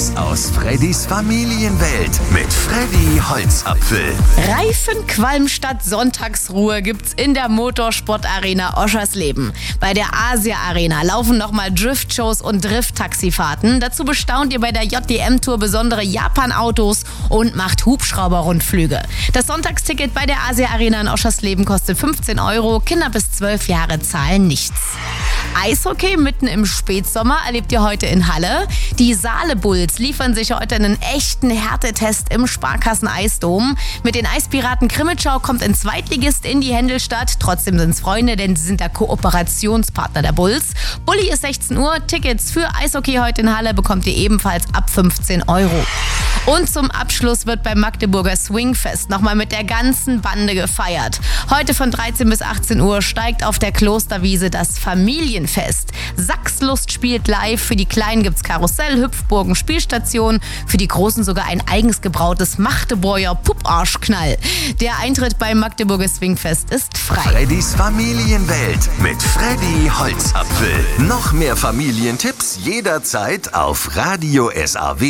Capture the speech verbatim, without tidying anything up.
Tipps aus Freddys Familienwelt mit Freddy Holzapfel. Reifenqualm statt Sonntagsruhe gibt's in der Motorsportarena Oschersleben. Bei der Asia Arena laufen nochmal Driftshows und Drift-Taxifahrten. Dazu bestaunt ihr bei der J D M-Tour besondere Japan-Autos und macht Hubschrauber-Rundflüge. Das Sonntagsticket bei der Asia Arena in Oschersleben kostet fünfzehn Euro. Kinder bis zwölf Jahre zahlen nichts. Eishockey mitten im Spätsommer erlebt ihr heute in Halle. Die Saale Bulls liefern sich heute einen echten Härtetest im Sparkassen-Eisdom. Mit den Eispiraten Krimitschau kommt ein Zweitligist in die Händelstadt. Trotzdem sind's Freunde, denn sie sind der Kooperationspartner der Bulls. Bulli ist sechzehn Uhr. Tickets für Eishockey heute in Halle bekommt ihr ebenfalls ab fünfzehn Euro. Und zum Abschluss wird beim Magdeburger Swingfest nochmal mit der ganzen Bande gefeiert. Heute von dreizehn bis achtzehn Uhr steigt auf der Klosterwiese das Familienfest. Sachslust spielt live. Für die Kleinen gibt's Karussell, Hüpfburgen, Spielstationen. Für die Großen sogar ein eigens gebrautes Magdeburger Pupparschknall. Der Eintritt beim Magdeburger Swingfest ist frei. Freddys Familienwelt mit Freddy Holzapfel. Noch mehr Familientipps jederzeit auf Radio S A W.